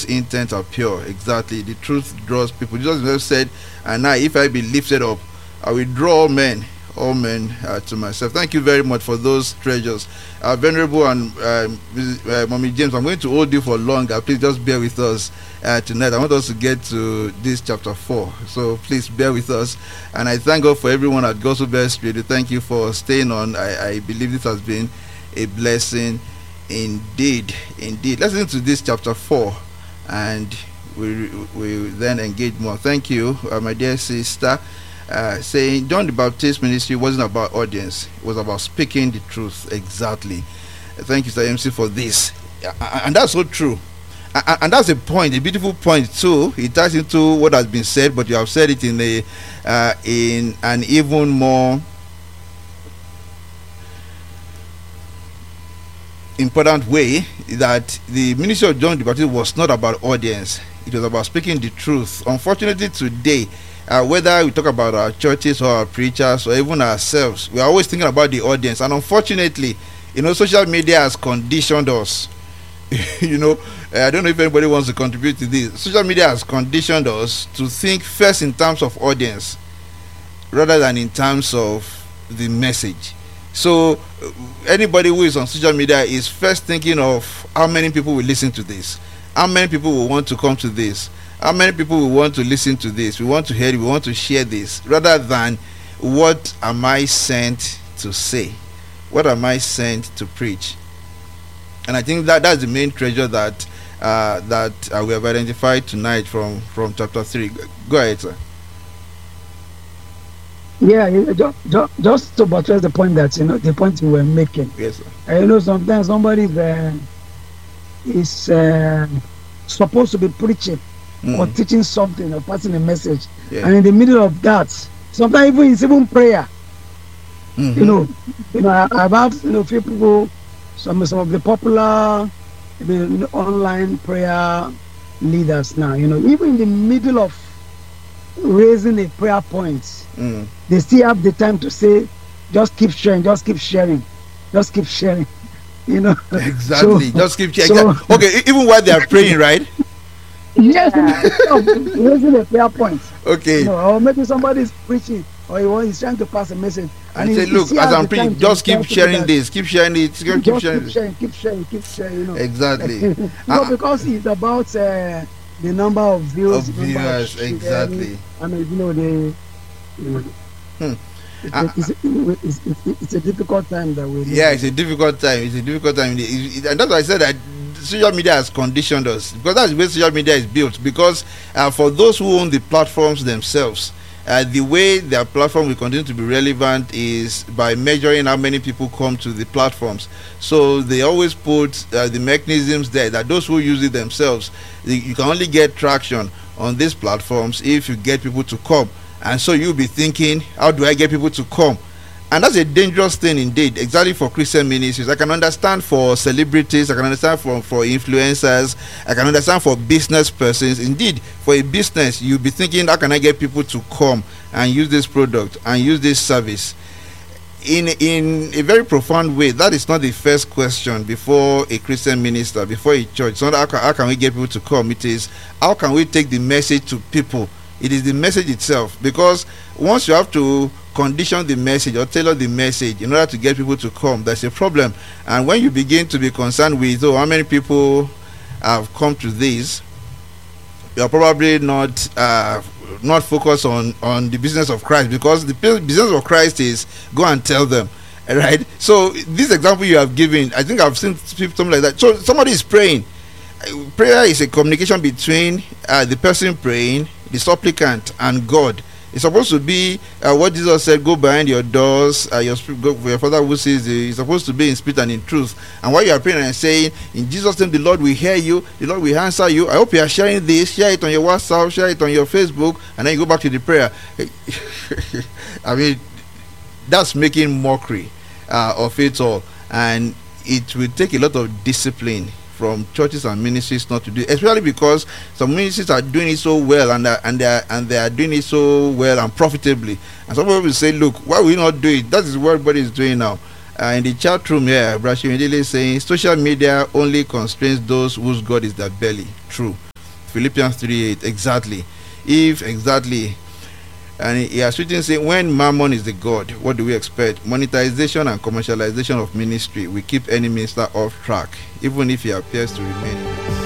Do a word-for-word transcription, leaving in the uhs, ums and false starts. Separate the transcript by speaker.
Speaker 1: intent are pure. Exactly. The truth draws people. Jesus himself said, and now if I be lifted up, I will draw all men, all men uh, to myself. Thank you very much for those treasures. Uh, Venerable and uh, uh, Mommy James, I'm going to hold you for longer. Please just bear with us uh, tonight. I want us to get to this chapter four. So please bear with us. And I thank God for everyone at Gospel Best Radio. Thank you for staying on. I, I believe this has been a blessing indeed. Indeed. Let's listen to this chapter four, and we we then engage more. Thank you, uh, my dear sister. Uh, saying John the Baptist ministry wasn't about audience, it was about speaking the truth. Exactly. Thank you, Sir M C, for this. And that's so true. And that's a point, a beautiful point too. It ties into what has been said, but you have said it in a uh, in an even more important way, that the ministry of John the Baptist was not about audience, it was about speaking the truth. Unfortunately today, Uh, whether we talk about our churches or our preachers or even ourselves, we are always thinking about the audience. And unfortunately, you know, social media has conditioned us. you know, uh, I don't know if anybody wants to contribute to this. Social media has conditioned us to think first in terms of audience rather than in terms of the message. So uh, anybody who is on social media is first thinking of how many people will listen to this, how many people will want to come to this, how many people will want to listen to this, we want to hear it, we want to share this, rather than what am I sent to say, what am I sent to preach. And I think that that's the main treasure that uh, that uh, we have identified tonight from from chapter three. Go ahead, sir.
Speaker 2: Yeah, just, just to buttress the point that you know the point you were making.
Speaker 1: Yes, sir.
Speaker 2: Uh, you know, sometimes somebody uh, is uh, supposed to be preaching Mm. or teaching something or passing a message, yeah. and in the middle of that, sometimes even it's even prayer. Mm-hmm. You know, you know, I, I've had you know few people, some some of the popular, you know, online prayer leaders now. You know, even in the middle of raising a prayer point, mm. they still have the time to say, just keep sharing, just keep sharing, just keep sharing. You know,
Speaker 1: exactly. So, just keep sharing.
Speaker 2: So,
Speaker 1: okay, even while they are praying, right?
Speaker 2: Yes, raising a prayer point.
Speaker 1: Okay.
Speaker 2: You know, or maybe somebody is preaching, or he is trying to pass a message,
Speaker 1: and, and say, "Look, as I'm preaching, just keep sharing this, keep sharing it, keep,
Speaker 2: keep
Speaker 1: sharing,
Speaker 2: keep sharing, keep sharing, keep sharing." You know,
Speaker 1: exactly.
Speaker 2: you know, because it's about uh, the number of views,
Speaker 1: of viewers, exactly.
Speaker 2: I mean, you know, the. You know, hmm. It's, uh, a, it's, a, it's, it's, it's a difficult time that we.
Speaker 1: Yeah, it's a difficult time. It's a difficult time, it, it, and that's why I said that. Social media has conditioned us, because that's the way social media is built. Because uh, for those who own the platforms themselves, uh, the way their platform will continue to be relevant is by measuring how many people come to the platforms. So they always put uh, the mechanisms there that those who use it themselves, they, you can only get traction on these platforms if you get people to come. And so you'll be thinking, how do I get people to come? And that's a dangerous thing indeed, exactly for Christian ministries. I can understand for celebrities, I can understand for, for influencers, I can understand for business persons. Indeed, for a business, you'll be thinking, how can I get people to come and use this product and use this service? In, in a very profound way, that is not the first question before a Christian minister, before a church. It's not how can, how can we get people to come? It is, how can we take the message to people? It is the message itself, because once you have to condition the message or tailor the message in order to get people to come, there's a problem. And when you begin to be concerned with, oh, how many people have come to this, you're probably not uh, not focused on on the business of Christ, because the business of Christ is go and tell them, right? So this example you have given, I think I've seen something like that. So somebody is praying. Prayer is a communication between uh, the person praying, the supplicant, and God. It's supposed to be uh, what Jesus said, go behind your doors, uh, your, go, your Father who sees you. It's supposed to be in spirit and in truth. And while you are praying and saying, in Jesus' name, the Lord will hear you, the Lord will answer you. I hope you are sharing this, share it on your WhatsApp, share it on your Facebook, and then you go back to the prayer. I mean, that's making mockery uh, of it all. And it will take a lot of discipline from churches and ministries not to do it, especially because some ministries are doing it so well, and are, and they are, and they are doing it so well and profitably. And some people will say, look, why will we not do it? That is what everybody is doing now. Uh, in the chat room here, Brashimidele is saying social media only constrains those whose God is their belly. True. Philippians three eight, exactly. If exactly, and he has written saying, when mammon is the god, what do we expect? Monetization and commercialization of ministry will keep any minister off track, even if he appears to remain